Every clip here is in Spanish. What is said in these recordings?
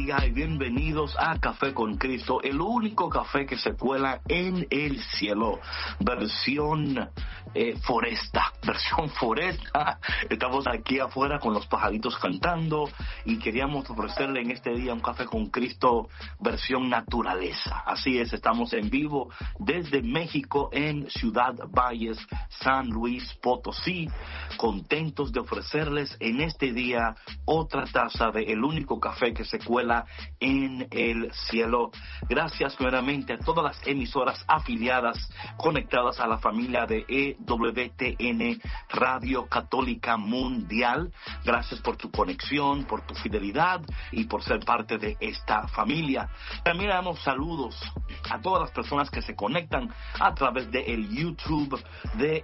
día y bienvenidos a Café con Cristo, el único café que se cuela en el cielo, versión foresta. Estamos aquí afuera con los pajaritos cantando y queríamos ofrecerle en este día un Café con Cristo versión naturaleza. Así es, estamos en vivo desde México en Ciudad Valles, San Luis Potosí, contentos de ofrecerles en este día otra taza de el único café que se cuela en el cielo. Gracias nuevamente a todas las emisoras afiliadas conectadas a la familia de EWTN Radio Católica Mundial. Gracias por tu conexión, por tu fidelidad y por ser parte de esta familia. También damos saludos a todas las personas que se conectan a través de el YouTube de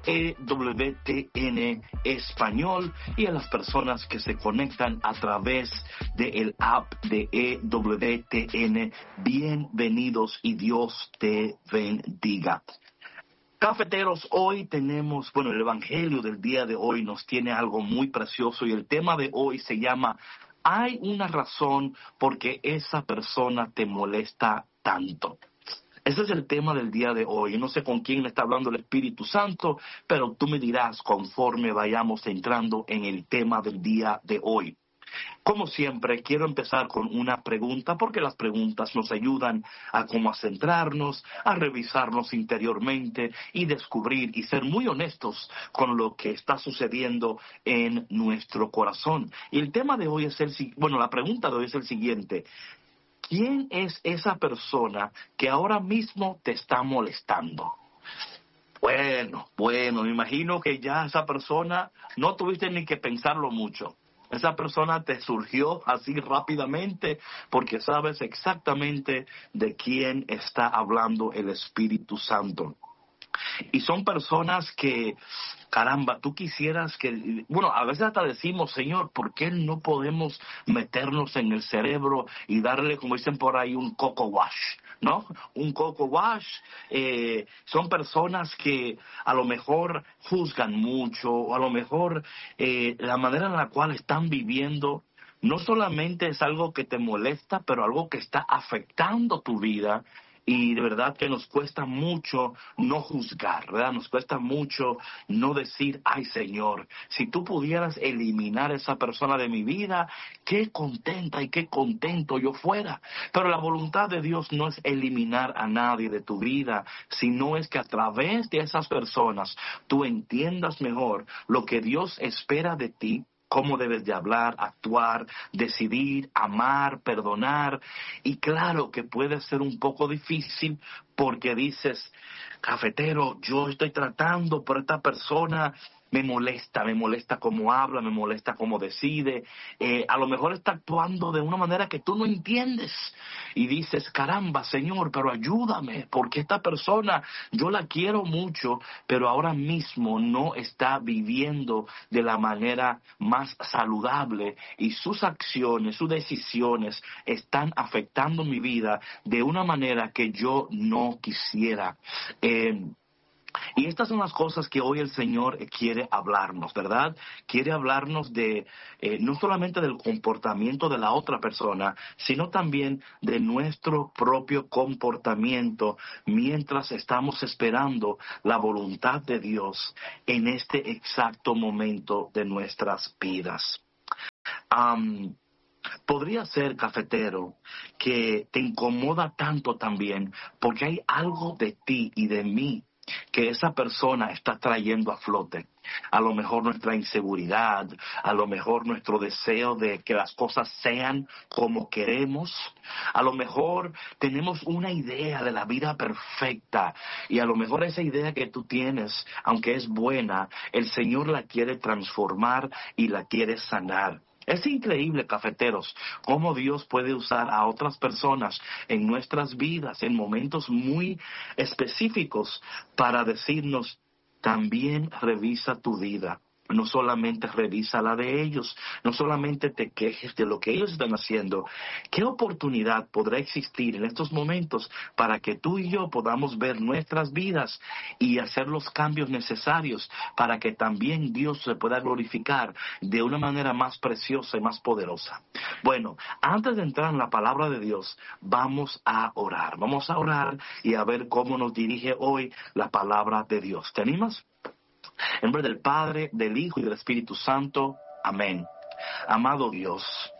EWTN Español y a las personas que se conectan a través del app de EWTN. Bienvenidos y Dios te bendiga. Cafeteros, hoy tenemos, el Evangelio del día de hoy nos tiene algo muy precioso y el tema de hoy se llama ¿hay una razón por qué esa persona te molesta tanto? Ese es el tema del día de hoy. Yo no sé con quién le está hablando el Espíritu Santo, pero tú me dirás conforme vayamos entrando en el tema del día de hoy. Como siempre, quiero empezar con una pregunta, porque las preguntas nos ayudan a centrarnos, a revisarnos interiormente y descubrir y ser muy honestos con lo que está sucediendo en nuestro corazón. Y el tema de hoy es la pregunta de hoy es el siguiente. ¿Quién es esa persona que ahora mismo te está molestando? Bueno, me imagino que ya esa persona no tuviste ni que pensarlo mucho. Esa persona te surgió así rápidamente porque sabes exactamente de quién está hablando el Espíritu Santo. Y son personas que, caramba, tú quisieras que, a veces hasta decimos, Señor, ¿por qué no podemos meternos en el cerebro y darle, como dicen por ahí, un coco wash? ¿No? Un coco wash. Son personas que a lo mejor juzgan mucho, o a lo mejor la manera en la cual están viviendo no solamente es algo que te molesta, pero algo que está afectando tu vida. Y de verdad que nos cuesta mucho no juzgar, ¿verdad? Nos cuesta mucho no decir, ay Señor, si tú pudieras eliminar a esa persona de mi vida, qué contenta y qué contento yo fuera. Pero la voluntad de Dios no es eliminar a nadie de tu vida, sino es que a través de esas personas tú entiendas mejor lo que Dios espera de ti, cómo debes de hablar, actuar, decidir, amar, perdonar. Y claro que puede ser un poco difícil porque dices, cafetero, yo estoy tratando, pero esta persona me molesta cómo habla, me molesta cómo decide, a lo mejor está actuando de una manera que tú no entiendes y dices, caramba, Señor, pero ayúdame, porque esta persona, yo la quiero mucho, pero ahora mismo no está viviendo de la manera más saludable y sus acciones, sus decisiones están afectando mi vida de una manera que yo no quisiera. Y estas son las cosas que hoy el Señor quiere hablarnos, ¿verdad? Quiere hablarnos de no solamente del comportamiento de la otra persona, sino también de nuestro propio comportamiento mientras estamos esperando la voluntad de Dios en este exacto momento de nuestras vidas. Podría ser, cafetero, que te incomoda tanto también porque hay algo de ti y de mí que esa persona está trayendo a flote. A lo mejor nuestra inseguridad, a lo mejor nuestro deseo de que las cosas sean como queremos, a lo mejor tenemos una idea de la vida perfecta y a lo mejor esa idea que tú tienes, aunque es buena, el Señor la quiere transformar y la quiere sanar. Es increíble, cafeteros, cómo Dios puede usar a otras personas en nuestras vidas en momentos muy específicos para decirnos, también revisa tu vida. No solamente revisa la de ellos, no solamente te quejes de lo que ellos están haciendo. ¿Qué oportunidad podrá existir en estos momentos para que tú y yo podamos ver nuestras vidas y hacer los cambios necesarios para que también Dios se pueda glorificar de una manera más preciosa y más poderosa? Bueno, antes de entrar en la palabra de Dios, vamos a orar. Vamos a orar y a ver cómo nos dirige hoy la palabra de Dios. ¿Te animas? En nombre del Padre, del Hijo y del Espíritu Santo. Amén. Amado Dios,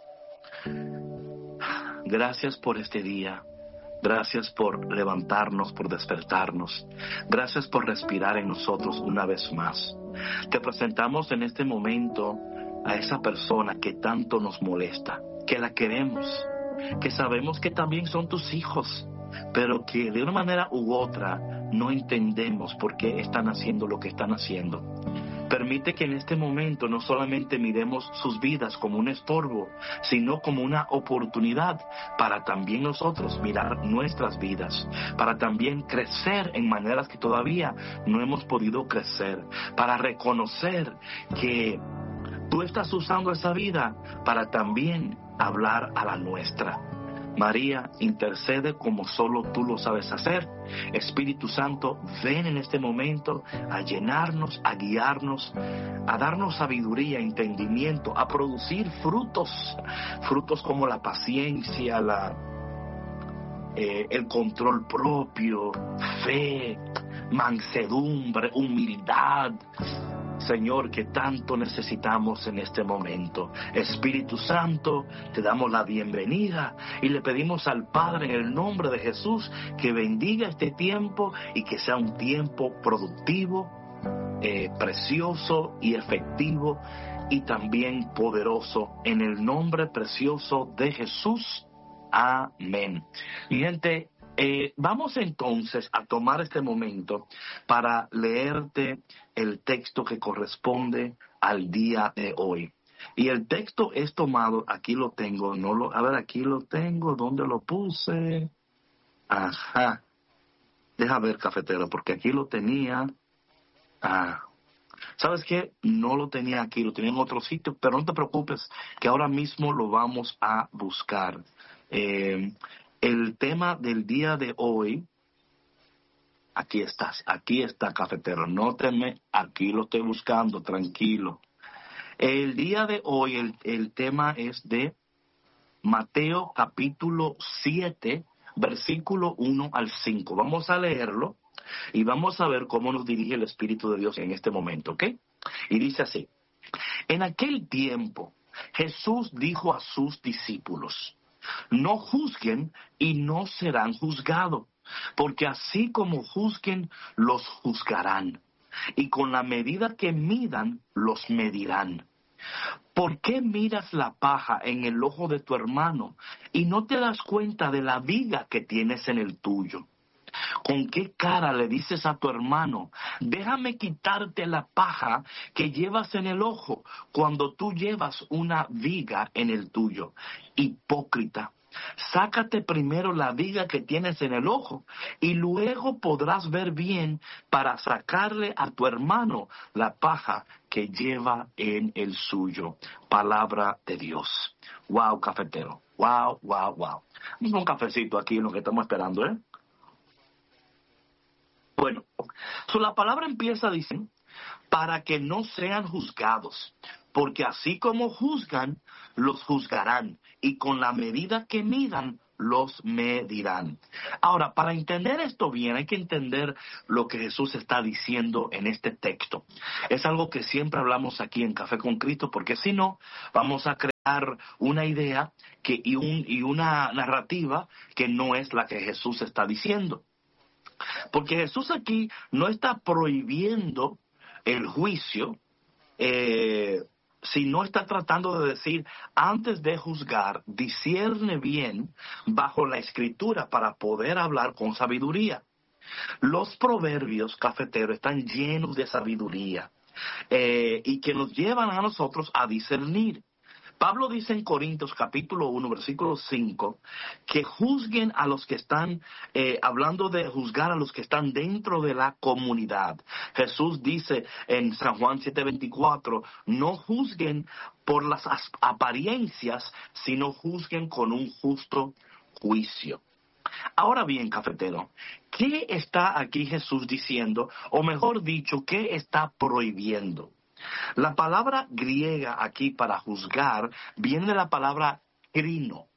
gracias por este día. Gracias por levantarnos, por despertarnos. Gracias por respirar en nosotros una vez más. Te presentamos en este momento a esa persona que tanto nos molesta, que la queremos, que sabemos que también son tus hijos, pero que de una manera u otra no entendemos por qué están haciendo lo que están haciendo. Permite que en este momento no solamente miremos sus vidas como un estorbo, sino como una oportunidad para también nosotros mirar nuestras vidas, para también crecer en maneras que todavía no hemos podido crecer, para reconocer que tú estás usando esa vida para también hablar a la nuestra. María, intercede como solo tú lo sabes hacer. Espíritu Santo, ven en este momento a llenarnos, a guiarnos, a darnos sabiduría, entendimiento, a producir frutos como la paciencia, el control propio, fe, mansedumbre, humildad. Señor, que tanto necesitamos en este momento. Espíritu Santo, te damos la bienvenida y le pedimos al Padre en el nombre de Jesús que bendiga este tiempo y que sea un tiempo productivo, precioso y efectivo y también poderoso en el nombre precioso de Jesús. Amén. Mi gente, vamos entonces a tomar este momento para leerte el texto que corresponde al día de hoy. Y el texto es tomado, aquí lo tengo, aquí lo tengo, ¿dónde lo puse? Ajá. Deja ver, cafetero, porque aquí lo tenía. ¿Sabes qué? No lo tenía aquí, lo tenía en otro sitio, pero no te preocupes, que ahora mismo lo vamos a buscar. El tema del día de hoy, aquí está, cafetero, nóteme, aquí lo estoy buscando, tranquilo. El día de hoy, el tema es de Mateo capítulo 7, versículo 1 al 5. Vamos a leerlo y vamos a ver cómo nos dirige el Espíritu de Dios en este momento, ¿ok? Y dice así: en aquel tiempo, Jesús dijo a sus discípulos: no juzguen y no serán juzgados, porque así como juzguen, los juzgarán, y con la medida que midan, los medirán. ¿Por qué miras la paja en el ojo de tu hermano y no te das cuenta de la viga que tienes en el tuyo? ¿Con qué cara le dices a tu hermano: déjame quitarte la paja que llevas en el ojo, cuando tú llevas una viga en el tuyo? Hipócrita, sácate primero la viga que tienes en el ojo y luego podrás ver bien para sacarle a tu hermano la paja que lleva en el suyo. Palabra de Dios. Wow, cafetero. Wow, wow, wow. Un cafecito aquí en lo que estamos esperando, ¿eh? Bueno, la palabra empieza diciendo: para que no sean juzgados, porque así como juzgan, los juzgarán, y con la medida que midan, los medirán. Ahora, para entender esto bien, hay que entender lo que Jesús está diciendo en este texto. Es algo que siempre hablamos aquí en Café con Cristo, porque si no, vamos a crear una idea y una narrativa que no es la que Jesús está diciendo. Porque Jesús aquí no está prohibiendo el juicio, sino está tratando de decir: antes de juzgar, discierne bien bajo la Escritura para poder hablar con sabiduría. Los proverbios, cafetero, están llenos de sabiduría y que nos llevan a nosotros a discernir. Pablo dice en Corintios capítulo 1, versículo 5, que juzguen a los que están, hablando de juzgar a los que están dentro de la comunidad. Jesús dice en San Juan 7:24, no juzguen por las apariencias, sino juzguen con un justo juicio. Ahora bien, cafetero, ¿qué está aquí Jesús diciendo? O mejor dicho, ¿qué está prohibiendo? La palabra griega aquí para juzgar viene de la palabra crino,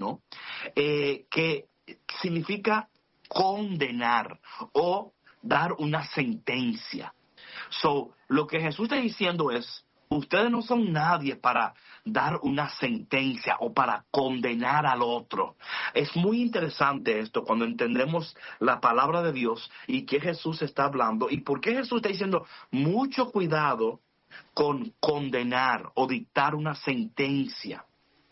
que significa condenar o dar una sentencia. Lo que Jesús está diciendo es, ustedes no son nadie para dar una sentencia o para condenar al otro. Es muy interesante esto cuando entendemos la palabra de Dios y qué Jesús está hablando y por qué Jesús está diciendo mucho cuidado con condenar o dictar una sentencia.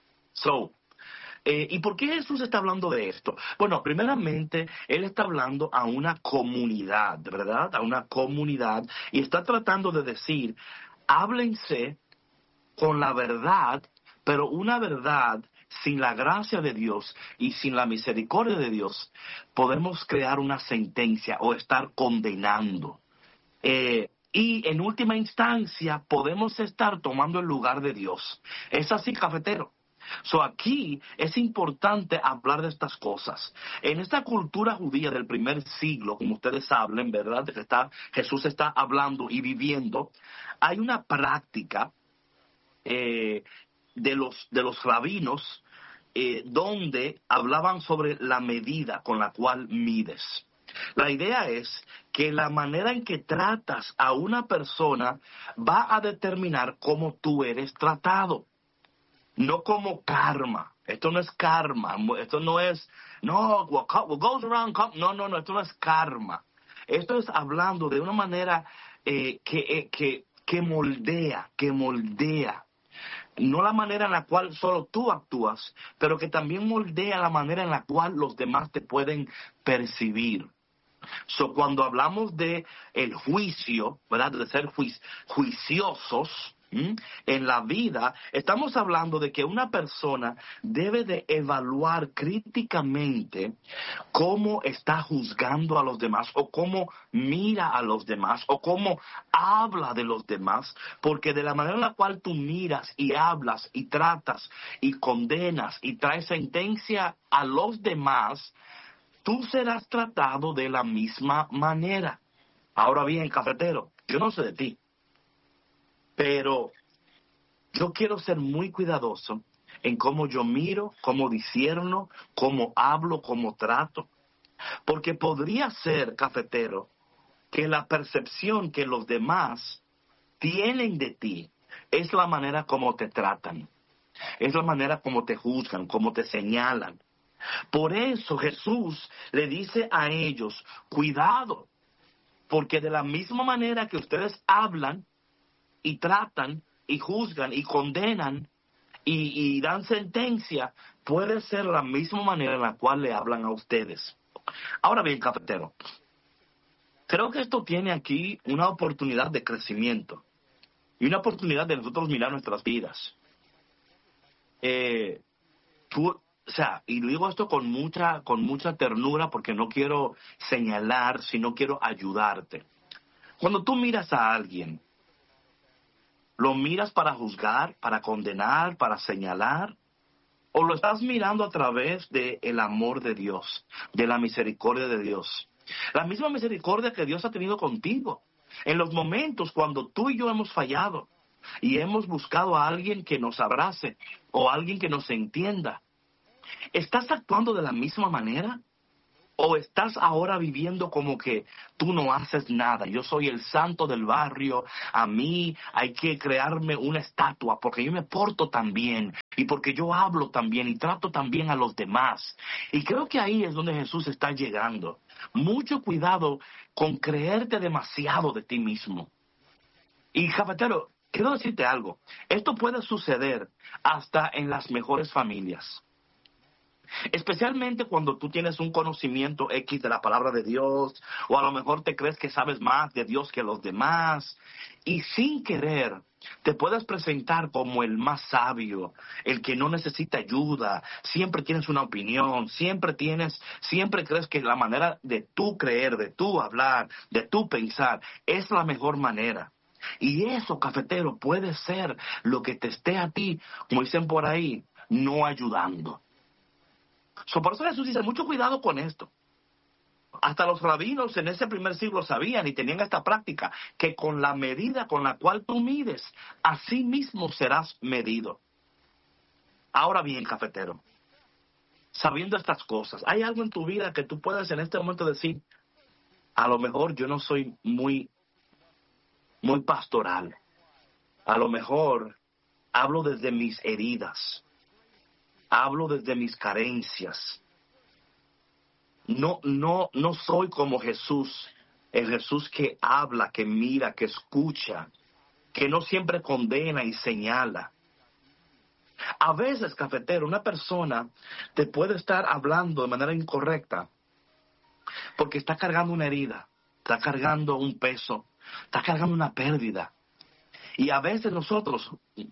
¿Y por qué Jesús está hablando de esto? Bueno, primeramente, Él está hablando a una comunidad, ¿verdad? A una comunidad y está tratando de decir, háblense con la verdad, pero una verdad sin la gracia de Dios y sin la misericordia de Dios, podemos crear una sentencia o estar condenando. Y en última instancia podemos estar tomando el lugar de Dios. Es así, cafetero. Aquí es importante hablar de estas cosas. En esta cultura judía del primer siglo, como ustedes saben, ¿verdad? Jesús está hablando y viviendo. Hay una práctica de los rabinos donde hablaban sobre la medida con la cual mides. La idea es que la manera en que tratas a una persona va a determinar cómo tú eres tratado. No como karma. Esto no es karma. Esto no es, no, what goes around, no, esto no es karma. Esto es hablando de una manera que moldea. No la manera en la cual solo tú actúas, pero que también moldea la manera en la cual los demás te pueden percibir. Cuando hablamos de el juicio, ¿verdad? De ser juiciosos en la vida, estamos hablando de que una persona debe de evaluar críticamente cómo está juzgando a los demás o cómo mira a los demás o cómo habla de los demás, porque de la manera en la cual tú miras y hablas y tratas y condenas y traes sentencia a los demás, tú serás tratado de la misma manera. Ahora bien, cafetero, yo no sé de ti, pero yo quiero ser muy cuidadoso en cómo yo miro, cómo discierno, cómo hablo, cómo trato. Porque podría ser, cafetero, que la percepción que los demás tienen de ti es la manera como te tratan, es la manera como te juzgan, como te señalan. Por eso Jesús le dice a ellos, cuidado, porque de la misma manera que ustedes hablan y tratan y juzgan y condenan y dan sentencia, puede ser la misma manera en la cual le hablan a ustedes. Ahora bien, cafetero, creo que esto tiene aquí una oportunidad de crecimiento y una oportunidad de nosotros mirar nuestras vidas. Y digo esto con mucha ternura porque no quiero señalar, sino quiero ayudarte. Cuando tú miras a alguien, ¿lo miras para juzgar, para condenar, para señalar? ¿O lo estás mirando a través del amor de Dios, de la misericordia de Dios? La misma misericordia que Dios ha tenido contigo. En los momentos cuando tú y yo hemos fallado y hemos buscado a alguien que nos abrace o alguien que nos entienda, ¿estás actuando de la misma manera? ¿O estás ahora viviendo como que tú no haces nada? Yo soy el santo del barrio, a mí hay que crearme una estatua porque yo me porto tan bien y porque yo hablo tan bien y trato tan bien a los demás. Y creo que ahí es donde Jesús está llegando. Mucho cuidado con creerte demasiado de ti mismo. Y cafetero, quiero decirte algo. Esto puede suceder hasta en las mejores familias. Especialmente cuando tú tienes un conocimiento X de la palabra de Dios, o a lo mejor te crees que sabes más de Dios que los demás, y sin querer Te puedes presentar como el más sabio, el que no necesita ayuda, siempre tienes una opinión, siempre crees que la manera de tú creer, de tú hablar, de tú pensar, es la mejor manera. Y eso, cafetero, puede ser lo que te esté a ti, como dicen por ahí, no ayudando. Por eso Jesús dice, mucho cuidado con esto. Hasta los rabinos en ese primer siglo sabían y tenían esta práctica, que con la medida con la cual tú mides, así mismo serás medido. Ahora bien, cafetero, sabiendo estas cosas, ¿hay algo en tu vida que tú puedas en este momento decir, a lo mejor yo no soy muy pastoral, a lo mejor hablo desde mis heridas, hablo desde mis carencias? No soy como Jesús, el Jesús que habla, que mira, que escucha, que no siempre condena y señala. A veces, cafetero, una persona te puede estar hablando de manera incorrecta porque está cargando una herida, está cargando un peso, está cargando una pérdida. Y a veces nosotros,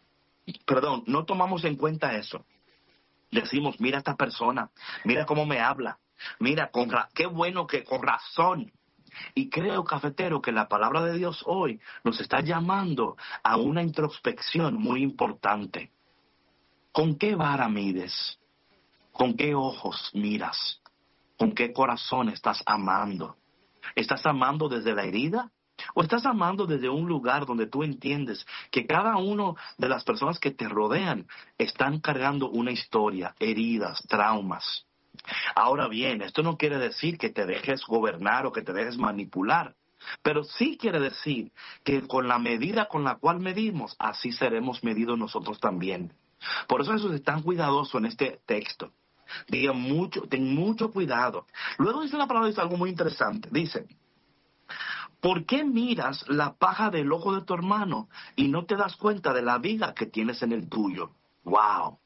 no tomamos en cuenta eso. Decimos, mira a esta persona, mira cómo me habla. Mira, qué bueno que con razón. Y creo, cafetero, que la palabra de Dios hoy nos está llamando a una introspección muy importante. ¿Con qué vara mides? ¿Con qué ojos miras? ¿Con qué corazón estás amando? ¿Estás amando desde la herida? ¿O estás amando desde un lugar donde tú entiendes que cada una de las personas que te rodean están cargando una historia, heridas, traumas? Ahora bien, esto no quiere decir que te dejes gobernar o que te dejes manipular, pero sí quiere decir que con la medida con la cual medimos, así seremos medidos nosotros también. Por eso Jesús es tan cuidadoso en este texto. Ten mucho cuidado. Luego dice la palabra, dice algo muy interesante. Dice, ¿por qué miras la paja del ojo de tu hermano y no te das cuenta de la viga que tienes en el tuyo? ¡Wow!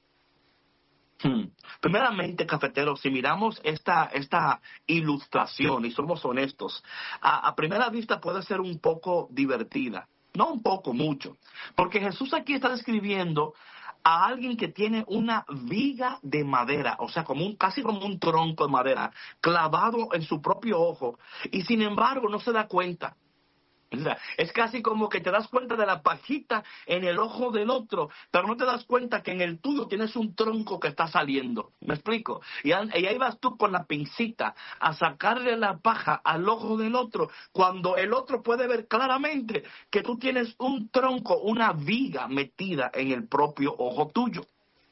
Primeramente, cafetero, si miramos esta ilustración y somos honestos, a primera vista puede ser un poco divertida. No un poco, mucho. Porque Jesús aquí está describiendo a alguien que tiene una viga de madera, o sea, casi como un tronco de madera, clavado en su propio ojo, y sin embargo no se da cuenta. O sea, es casi como que te das cuenta de la pajita en el ojo del otro, pero no te das cuenta que en el tuyo tienes un tronco que está saliendo. ¿Me explico? Y ahí vas tú con la pincita a sacarle la paja al ojo del otro, cuando el otro puede ver claramente que tú tienes un tronco, una viga metida en el propio ojo tuyo.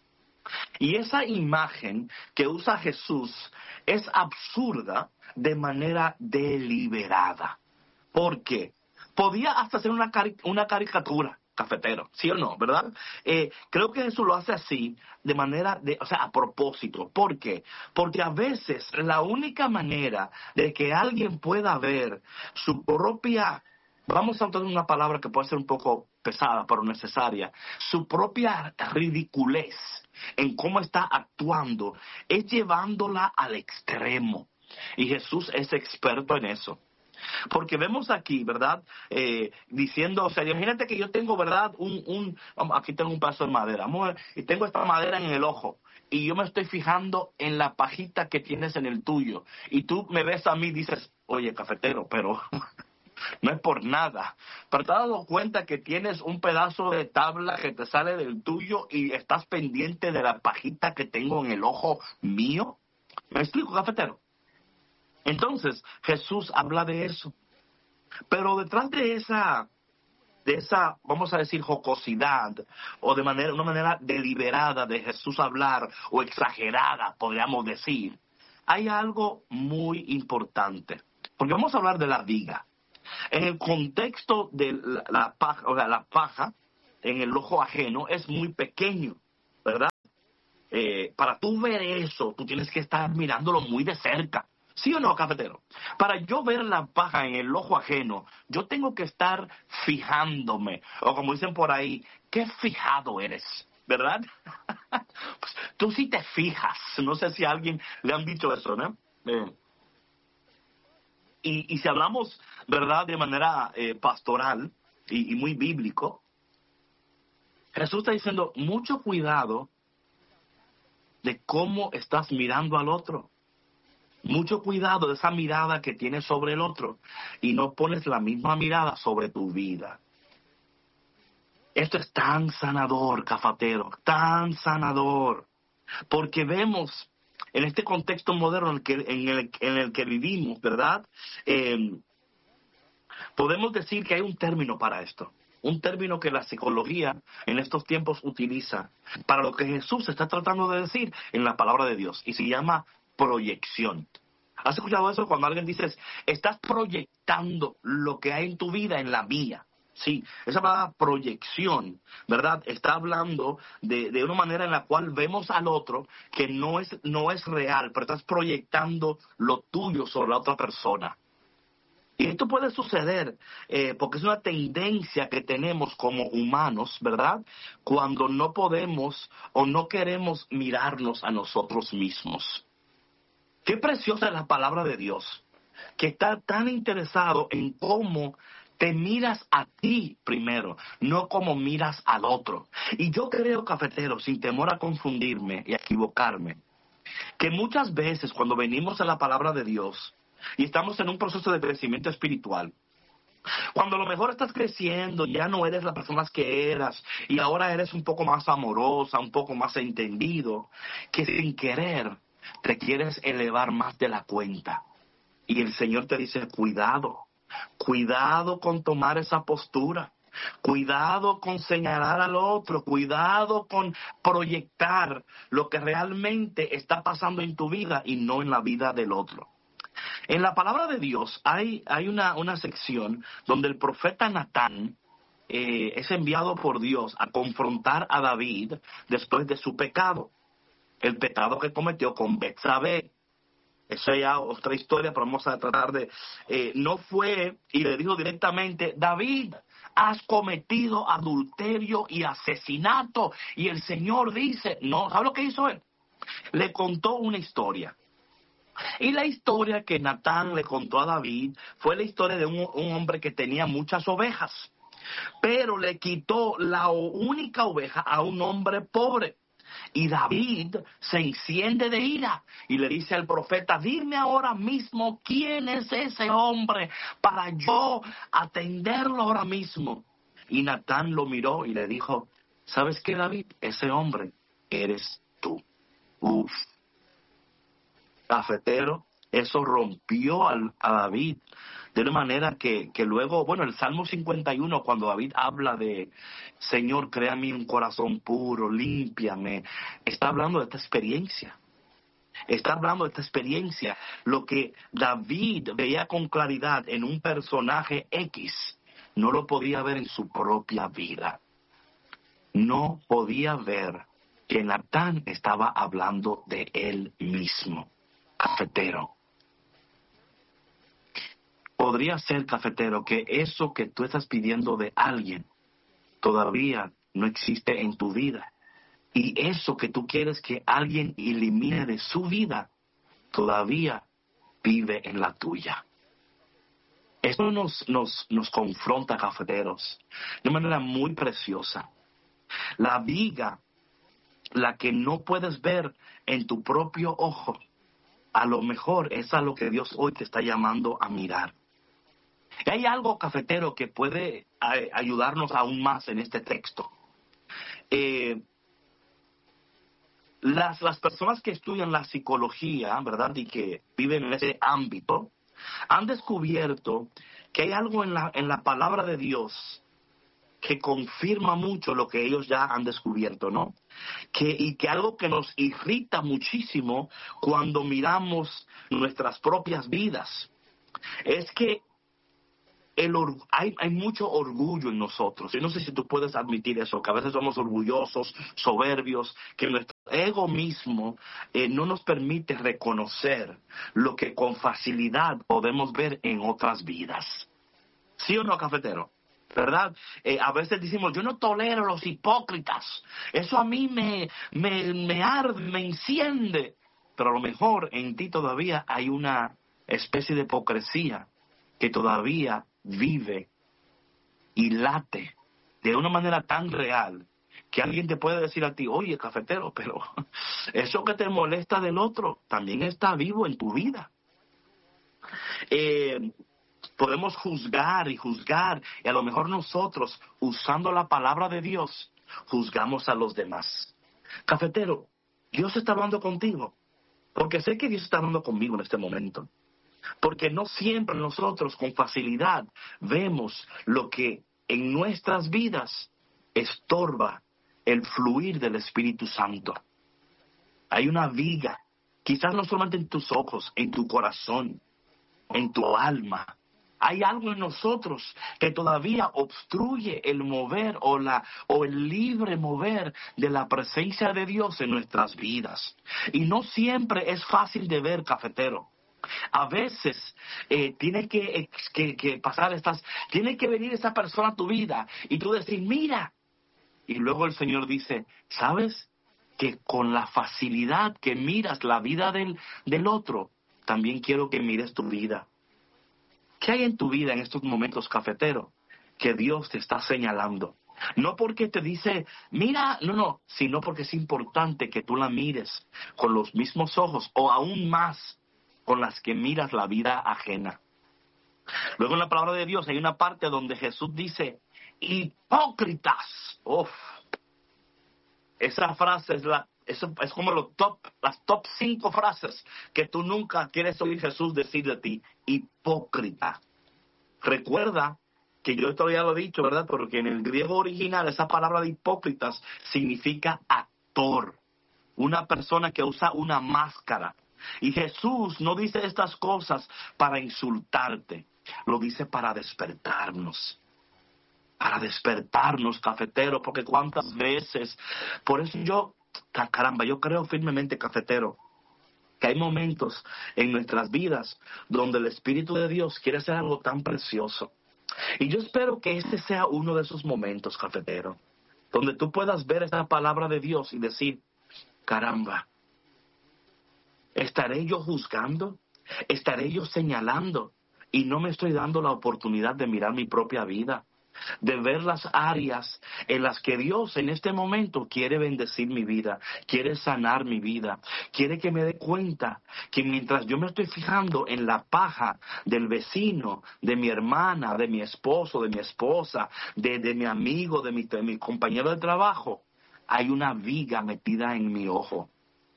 Y esa imagen que usa Jesús es absurda de manera deliberada. ¿Por qué? Podía hasta ser una caricatura, cafetero, ¿sí o no? ¿Verdad? Creo que Jesús lo hace así, de manera, a propósito. ¿Por qué? Porque a veces la única manera de que alguien pueda ver su propia, vamos a usar una palabra que puede ser un poco pesada, pero necesaria, su propia ridiculez en cómo está actuando, es llevándola al extremo. Y Jesús es experto en eso. Porque vemos aquí, ¿verdad? Diciendo, o sea, imagínate que yo tengo, ¿verdad? Aquí tengo un pedazo de madera, amor, y tengo esta madera en el ojo, y yo me estoy fijando en la pajita que tienes en el tuyo, y tú me ves a mí y dices, oye, cafetero, pero no es por nada, pero te has dado cuenta que tienes un pedazo de tabla que te sale del tuyo y estás pendiente de la pajita que tengo en el ojo mío. ¿Me explico, cafetero? Entonces, Jesús habla de eso. Pero detrás de esa, vamos a decir, jocosidad, o una manera deliberada de Jesús hablar, o exagerada, podríamos decir, hay algo muy importante. Porque vamos a hablar de la viga. En el contexto de la paja, o sea, la paja en el ojo ajeno es muy pequeño, ¿verdad? Para tú ver eso, tú tienes que estar mirándolo muy de cerca. ¿Sí o no, cafetero? Para yo ver la paja en el ojo ajeno, yo tengo que estar fijándome. O como dicen por ahí, qué fijado eres, ¿verdad? Pues, tú sí te fijas. No sé si a alguien le han dicho eso, ¿no? Y si hablamos, ¿verdad?, de manera pastoral y muy bíblico, Jesús está diciendo, mucho cuidado de cómo estás mirando al otro. Mucho cuidado de esa mirada que tienes sobre el otro y no pones la misma mirada sobre tu vida. Esto es tan sanador, cafetero, tan sanador, porque vemos en este contexto moderno en el que vivimos, ¿verdad? Podemos decir que hay un término para esto, un término que la psicología en estos tiempos utiliza para lo que Jesús está tratando de decir en la palabra de Dios, y se llama proyección. ¿Has escuchado eso cuando alguien dice, estás proyectando lo que hay en tu vida en la mía? Sí, esa palabra proyección, ¿verdad? Está hablando de una manera en la cual vemos al otro que no es real, pero estás proyectando lo tuyo sobre la otra persona. Y esto puede suceder porque es una tendencia que tenemos como humanos, ¿verdad? Cuando no podemos o no queremos mirarnos a nosotros mismos. Qué preciosa es la palabra de Dios, que está tan interesado en cómo te miras a ti primero, no como miras al otro. Y yo creo, cafetero, sin temor a confundirme y a equivocarme, que muchas veces cuando venimos a la palabra de Dios y estamos en un proceso de crecimiento espiritual, cuando a lo mejor estás creciendo, ya no eres la persona que eras y ahora eres un poco más amorosa, un poco más entendido, que sin querer te quieres elevar más de la cuenta. Y el Señor te dice, cuidado con tomar esa postura. Cuidado con señalar al otro, cuidado con proyectar lo que realmente está pasando en tu vida y no en la vida del otro. En la palabra de Dios hay una sección donde el profeta Natán es enviado por Dios a confrontar a David después de su pecado, el pecado que cometió con Betsabé. Esa es ya otra historia, pero vamos a tratar de... no fue y le dijo directamente, David, has cometido adulterio y asesinato. Y el Señor dice, no, ¿sabe lo que hizo él? Le contó una historia. Y la historia que Natán le contó a David fue la historia de un hombre que tenía muchas ovejas, pero le quitó la única oveja a un hombre pobre. Y David se enciende de ira y le dice al profeta, dime ahora mismo quién es ese hombre para yo atenderlo ahora mismo. Y Natán lo miró y le dijo, ¿sabes qué, David? Ese hombre eres tú. Uf. Cafetero, eso rompió a David de una manera que luego, bueno, el Salmo 51, cuando David habla de Señor, créame un corazón puro, límpiame, está hablando de esta experiencia. Está hablando de esta experiencia. Lo que David veía con claridad en un personaje X, no lo podía ver en su propia vida. No podía ver que Natán estaba hablando de él mismo. Cafetero. Podría ser, cafetero, que eso que tú estás pidiendo de alguien todavía no existe en tu vida. Y eso que tú quieres que alguien elimine de su vida todavía vive en la tuya. Eso nos confronta, cafeteros, de manera muy preciosa. La viga, la que no puedes ver en tu propio ojo, a lo mejor es a lo que Dios hoy te está llamando a mirar. Y hay algo, cafetero, que puede ayudarnos aún más en este texto. Las personas que estudian la psicología, ¿verdad?, y que viven en ese ámbito, han descubierto que hay algo en la palabra de Dios que confirma mucho lo que ellos ya han descubierto, ¿no? Y que algo que nos irrita muchísimo cuando miramos nuestras propias vidas es que hay mucho orgullo en nosotros. Yo no sé si tú puedes admitir eso, que a veces somos orgullosos, soberbios, que nuestro ego mismo no nos permite reconocer lo que con facilidad podemos ver en otras vidas. ¿Sí o no, cafetero? ¿Verdad? A veces decimos, yo no tolero los hipócritas. Eso a mí me arde, me enciende. Pero a lo mejor en ti todavía hay una especie de hipocresía que todavía vive y late de una manera tan real Que alguien te puede decir a ti, oye, cafetero, pero eso que te molesta del otro también está vivo en tu vida. Podemos juzgar y juzgar, y a lo mejor nosotros, usando la palabra de Dios, juzgamos a los demás. Cafetero, Dios está hablando contigo, porque sé que Dios está hablando conmigo en este momento. Porque no siempre nosotros con facilidad vemos lo que en nuestras vidas estorba el fluir del Espíritu Santo. Hay una viga, quizás no solamente en tus ojos, en tu corazón, en tu alma. Hay algo en nosotros que todavía obstruye el mover o el libre mover de la presencia de Dios en nuestras vidas. Y no siempre es fácil de ver, cafetero. A veces tiene que pasar tiene que venir esa persona a tu vida y tú decir, mira. Y luego el Señor dice, ¿sabes? Que con la facilidad que miras la vida del otro, también quiero que mires tu vida. ¿Qué hay en tu vida en estos momentos, cafetero, que Dios te está señalando? No porque te dice, mira, no, sino porque es importante que tú la mires con los mismos ojos o aún más con las que miras la vida ajena. Luego en la palabra de Dios hay una parte donde Jesús dice, hipócritas. Esa frase es como las top 5 frases que tú nunca quieres oír Jesús decir de ti. Hipócrita. Recuerda que yo esto ya lo he dicho, ¿verdad? Porque en el griego original esa palabra de hipócritas significa actor. Una persona que usa una máscara. Y Jesús no dice estas cosas para insultarte. Lo dice para despertarnos. Para despertarnos, cafetero, porque cuántas veces, por eso yo creo firmemente, cafetero, que hay momentos en nuestras vidas donde el Espíritu de Dios quiere hacer algo tan precioso. Y yo espero que este sea uno de esos momentos, cafetero, donde tú puedas ver esa palabra de Dios y decir, caramba, ¿estaré yo juzgando? ¿Estaré yo señalando? Y no me estoy dando la oportunidad de mirar mi propia vida, de ver las áreas en las que Dios en este momento quiere bendecir mi vida, quiere sanar mi vida, quiere que me dé cuenta que mientras yo me estoy fijando en la paja del vecino, de mi hermana, de mi esposo, de mi esposa, de mi amigo, de mi compañero de trabajo, hay una viga metida en mi ojo.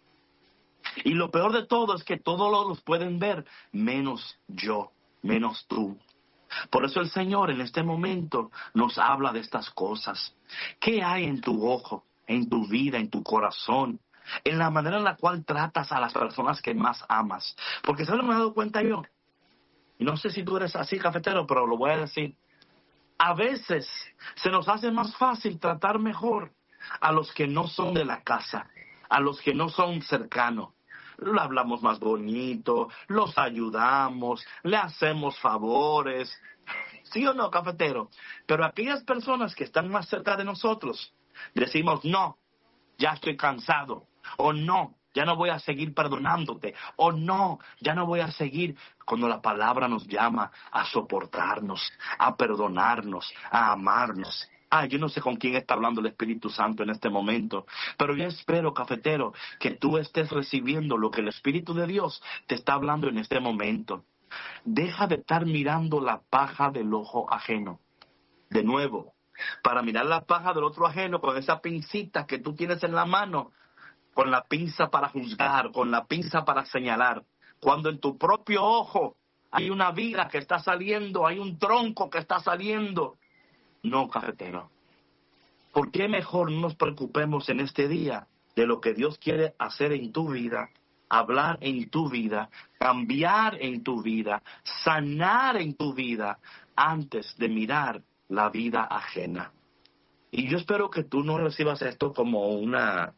Y lo peor de todo es que todos los pueden ver, menos yo, menos tú. Por eso el Señor en este momento nos habla de estas cosas. ¿Qué hay en tu ojo, en tu vida, en tu corazón? En la manera en la cual tratas a las personas que más amas. Porque ¿sabes lo que me he dado cuenta yo? Y no sé si tú eres así, cafetero, pero lo voy a decir. A veces se nos hace más fácil tratar mejor a los que no son de la casa, a los que no son cercanos. Lo hablamos más bonito, los ayudamos, le hacemos favores. ¿Sí o no, cafetero? Pero aquellas personas que están más cerca de nosotros, decimos, no, ya estoy cansado. O no, ya no voy a seguir perdonándote. O no, ya no voy a seguir. Cuando la palabra nos llama a soportarnos, a perdonarnos, a amarnos. Yo no sé con quién está hablando el Espíritu Santo en este momento, pero yo espero, cafetero, que tú estés recibiendo lo que el Espíritu de Dios te está hablando en este momento. Deja de estar mirando la paja del ojo ajeno. De nuevo, para mirar la paja del otro ajeno con esa pincita que tú tienes en la mano, con la pinza para juzgar, con la pinza para señalar. Cuando en tu propio ojo hay una viga que está saliendo, hay un tronco que está saliendo. No, cafetero. ¿Por qué mejor no nos preocupemos en este día de lo que Dios quiere hacer en tu vida, hablar en tu vida, cambiar en tu vida, sanar en tu vida, antes de mirar la vida ajena? Y yo espero que tú no recibas esto como una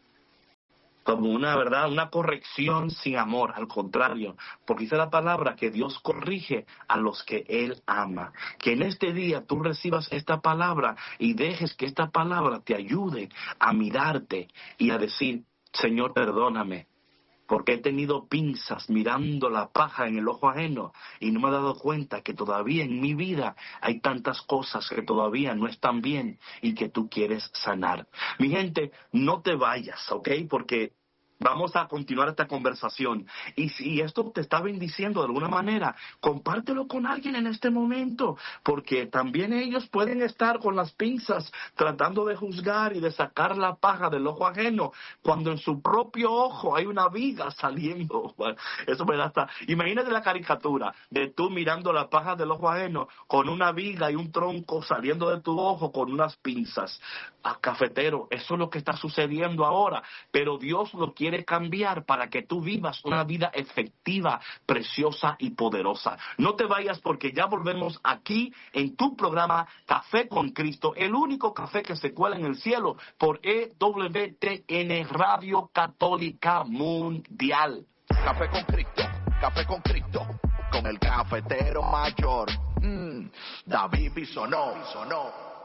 verdad, una corrección sin amor, al contrario, porque dice la palabra que Dios corrige a los que Él ama. Que en este día tú recibas esta palabra y dejes que esta palabra te ayude a mirarte y a decir, Señor, perdóname, porque he tenido pinzas mirando la paja en el ojo ajeno y no me he dado cuenta que todavía en mi vida hay tantas cosas que todavía no están bien y que tú quieres sanar. Mi gente, no te vayas, ¿ok? Porque vamos a continuar esta conversación. Y si esto te está bendiciendo de alguna manera, compártelo con alguien en este momento, porque también ellos pueden estar con las pinzas tratando de juzgar y de sacar la paja del ojo ajeno, cuando en su propio ojo hay una viga saliendo. Bueno, eso me da hasta... Imagínate la caricatura de tú mirando la paja del ojo ajeno con una viga y un tronco saliendo de tu ojo con unas pinzas. Cafetero, eso es lo que está sucediendo ahora, pero Dios lo quiere cambiar para que tú vivas una vida efectiva, preciosa y poderosa. No te vayas, porque ya volvemos aquí en tu programa Café con Cristo, el único café que se cuela en el cielo por EWTN Radio Católica Mundial. Café con el cafetero mayor, David Bisonó.